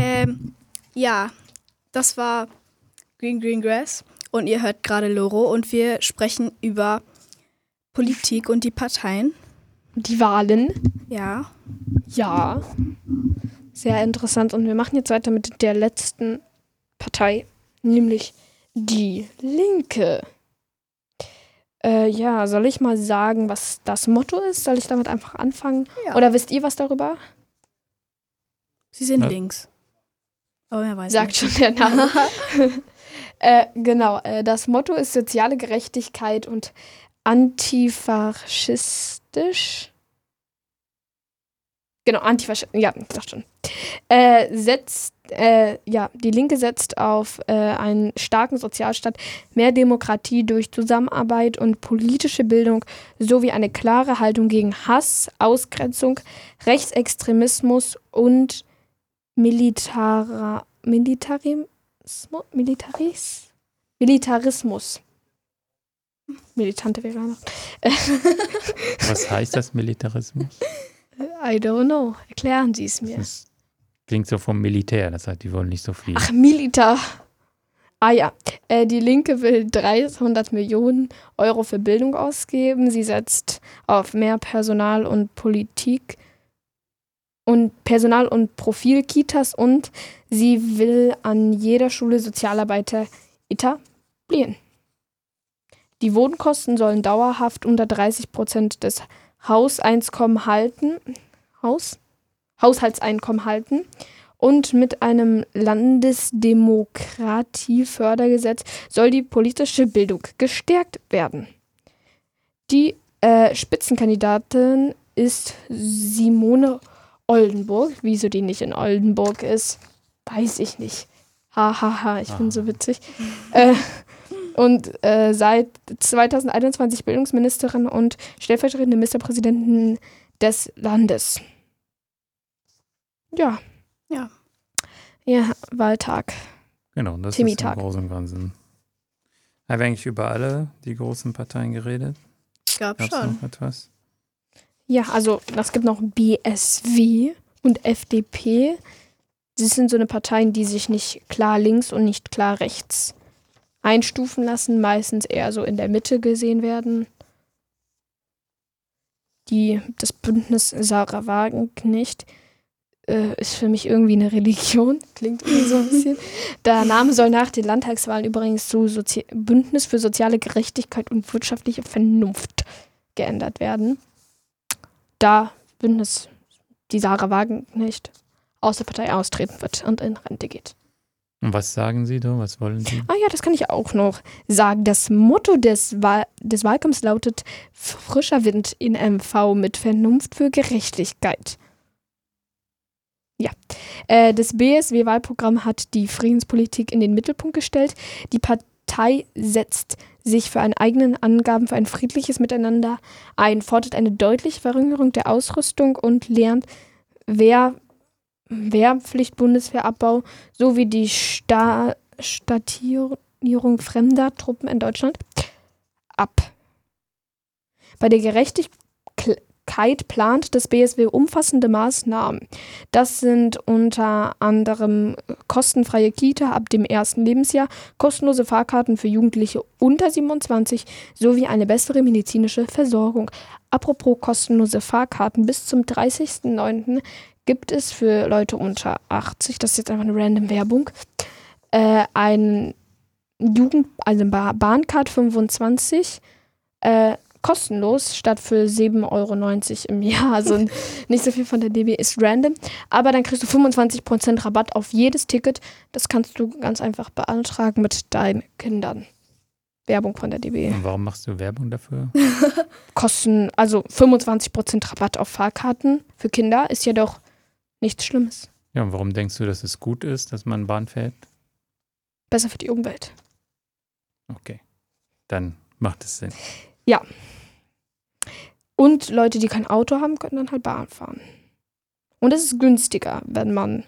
Ja, das war Green Grass und ihr hört gerade Loro und wir sprechen über Politik und die Parteien. Die Wahlen. Ja. Ja. Sehr interessant. Und wir machen jetzt weiter mit der letzten Partei, nämlich die Linke. Ja, soll ich mal sagen, was das Motto ist? Soll ich damit einfach anfangen? Ja. Oder wisst ihr was darüber? Sie sind links. Aber wer weiß Sagt nicht. schon der Name. Genau, das Motto ist soziale Gerechtigkeit und antifaschistisch. Genau, antifaschistisch, ja, ich dachte schon. Die Linke setzt auf einen starken Sozialstaat, mehr Demokratie durch Zusammenarbeit und politische Bildung sowie eine klare Haltung gegen Hass, Ausgrenzung, Rechtsextremismus und Militarismus. Militante Veganer. Was heißt das Militarismus? I don't know. Erklären Sie es mir. Das klingt so vom Militär, das heißt, die wollen nicht so viel. Ach, Militar. Ah ja, die Linke will 300 Millionen Euro für Bildung ausgeben. Sie setzt auf mehr Personal und Profil-Kitas und sie will an jeder Schule Sozialarbeiter etablieren. Die Wohnkosten sollen dauerhaft unter 30% des Haushaltseinkommen halten und mit einem Landesdemokratiefördergesetz soll die politische Bildung gestärkt werden. Die Spitzenkandidatin ist Simone Oldenburg. Wieso die nicht in Oldenburg ist, weiß ich nicht. Ich bin so witzig. Und seit 2021 Bildungsministerin und stellvertretende Ministerpräsidentin des Landes. Ja. Ja, Wahltag. Genau, das Temitag. ist im Großen und Ganzen. Haben wir eigentlich über alle die großen Parteien geredet? Gab's schon. Noch etwas? Ja, also es gibt noch BSW und FDP. Das sind so eine Parteien, die sich nicht klar links und nicht klar rechts einstufen lassen, meistens eher so in der Mitte gesehen werden. Das Bündnis Sarah Wagenknecht ist für mich irgendwie eine Religion. Klingt irgendwie so ein bisschen. Der Name soll nach den Landtagswahlen übrigens zu Bündnis für soziale Gerechtigkeit und wirtschaftliche Vernunft geändert werden. Da Bündnis die Sarah Wagenknecht aus der Partei austreten wird und in Rente geht. Und was sagen Sie da? Was wollen Sie? Ah ja, das kann ich auch noch sagen. Das Motto des Wahlkampfs lautet frischer Wind in MV mit Vernunft für Gerechtigkeit. Ja, das BSW-Wahlprogramm hat die Friedenspolitik in den Mittelpunkt gestellt. Die Partei setzt sich für eine eigenen Angaben für ein friedliches Miteinander ein, fordert eine deutliche Verringerung der Ausrüstung und lernt Wehrpflicht, Bundeswehrabbau sowie die Stationierung fremder Truppen in Deutschland ab. Bei der Gerechtigkeit plant das BSW umfassende Maßnahmen. Das sind unter anderem kostenfreie Kita ab dem ersten Lebensjahr, kostenlose Fahrkarten für Jugendliche unter 27 sowie eine bessere medizinische Versorgung. Apropos kostenlose Fahrkarten, bis zum 30.09. gibt es für Leute unter 80, das ist jetzt einfach eine random Werbung, eine Bahncard 25 kostenlos statt für 7,90 € im Jahr. Also nicht so viel von der DB ist random. Aber dann kriegst du 25% Rabatt auf jedes Ticket. Das kannst du ganz einfach beantragen mit deinen Kindern. Werbung von der DB. Und warum machst du Werbung dafür? Kosten, also 25% Rabatt auf Fahrkarten für Kinder ist ja doch nichts Schlimmes. Ja, und warum denkst du, dass es gut ist, dass man Bahn fährt? Besser für die Umwelt. Okay, dann macht es Sinn. Ja. Und Leute, die kein Auto haben, können dann halt Bahn fahren. Und es ist günstiger, wenn man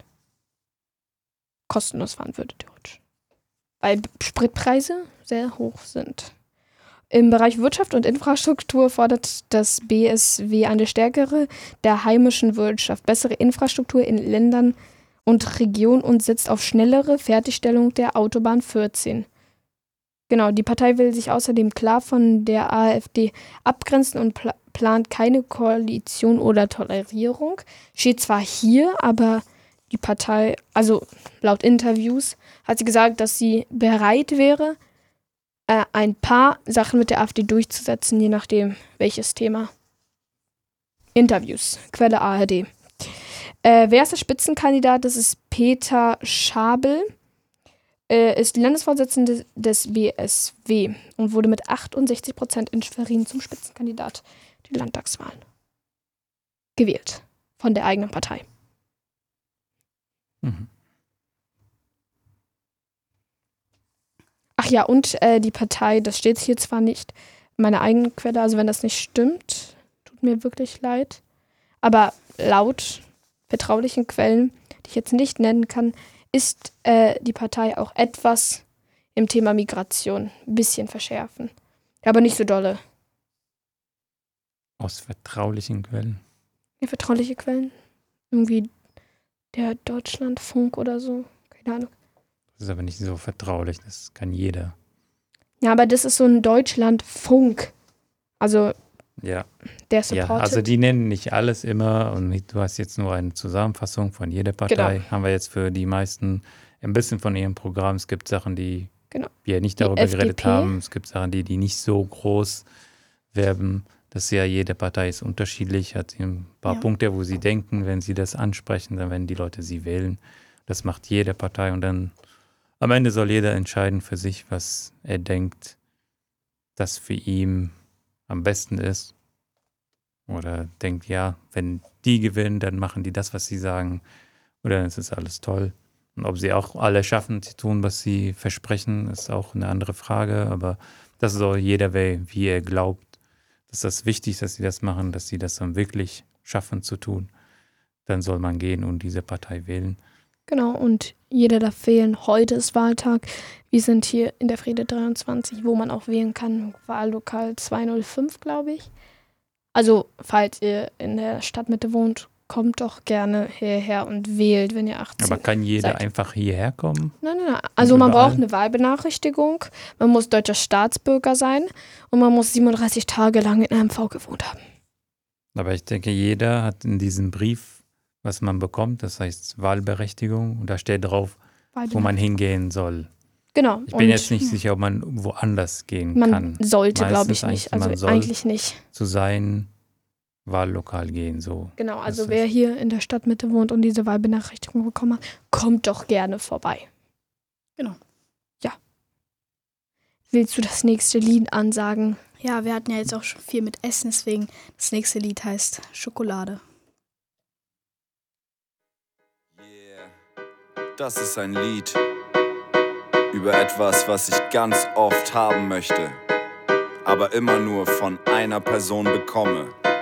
kostenlos fahren würde, theoretisch. Weil Spritpreise sehr hoch sind. Im Bereich Wirtschaft und Infrastruktur fordert das BSW eine stärkere der heimischen Wirtschaft, bessere Infrastruktur in Ländern und Region und setzt auf schnellere Fertigstellung der Autobahn 14. Genau, die Partei will sich außerdem klar von der AfD abgrenzen und plant keine Koalition oder Tolerierung. Steht zwar hier, aber die Partei, also laut Interviews, hat sie gesagt, dass sie bereit wäre, ein paar Sachen mit der AfD durchzusetzen, je nachdem welches Thema. Interviews, Quelle ARD. Wer ist der Spitzenkandidat? Das ist Peter Schabel. Ist Landesvorsitzender des BSW und wurde mit 68% in Schwerin zum Spitzenkandidat der Landtagswahlen gewählt. Von der eigenen Partei. Mhm. Ach ja, und die Partei, das steht hier zwar nicht, meine eigene Quelle, also wenn das nicht stimmt, tut mir wirklich leid. Aber laut vertraulichen Quellen, die ich jetzt nicht nennen kann, ist die Partei auch etwas im Thema Migration ein bisschen verschärfen. Aber nicht so dolle. Aus vertraulichen Quellen. Ja, vertrauliche Quellen? Irgendwie der Deutschlandfunk oder so. Keine Ahnung. Das ist aber nicht so vertraulich, das kann jeder. Ja, aber das ist so ein Deutschlandfunk. Also Ja. der Ja, supportet. also die nennen nicht alles immer und du hast jetzt nur eine Zusammenfassung von jeder Partei. Genau. Haben wir jetzt für die meisten ein bisschen von ihrem Programm. Es gibt Sachen, die Genau. wir nicht Die darüber geredet FDP. haben. Es gibt Sachen, die nicht so groß werben. Das ist ja, jede Partei ist unterschiedlich, hat ein paar Ja. Punkte, wo sie denken, wenn sie das ansprechen, dann werden die Leute sie wählen. Das macht jede Partei und dann am Ende soll jeder entscheiden für sich, was er denkt, das für ihn am besten ist. Oder denkt, ja, wenn die gewinnen, dann machen die das, was sie sagen. Oder dann ist es alles toll. Und ob sie auch alle schaffen zu tun, was sie versprechen, ist auch eine andere Frage. Aber das soll jeder wählen, wie er glaubt. Das ist das Wichtigste, dass sie das machen, dass sie das dann wirklich schaffen zu tun. Dann soll man gehen und diese Partei wählen. Genau, und jeder darf wählen. Heute ist Wahltag. Wir sind hier in der Friede 23, wo man auch wählen kann. Wahllokal 205, glaube ich. Also, falls ihr in der Stadtmitte wohnt, kommt doch gerne hierher und wählt, wenn ihr 18 Aber kann jeder seid. einfach hierher kommen? Nein. Also man überall? braucht eine Wahlbenachrichtigung, man muss deutscher Staatsbürger sein und man muss 37 Tage lang in MV gewohnt haben. Aber ich denke, jeder hat in diesem Brief, was man bekommt, das heißt Wahlberechtigung, und da steht drauf, wo man hingehen soll. Genau. Ich bin und jetzt nicht sicher, ob man woanders gehen man kann. sollte, glaube ich, Meistens nicht. man Also soll eigentlich nicht. zu sein Wahllokal gehen, so. Genau, also Das wer ist- hier in der Stadtmitte wohnt und diese Wahlbenachrichtigung bekommen hat, kommt doch gerne vorbei. Genau. Ja. Willst du das nächste Lied ansagen? Ja, wir hatten ja jetzt auch schon viel mit Essen, deswegen das nächste Lied heißt Schokolade. Das ist ein Lied über etwas, was ich ganz oft haben möchte, aber immer nur von einer Person bekomme.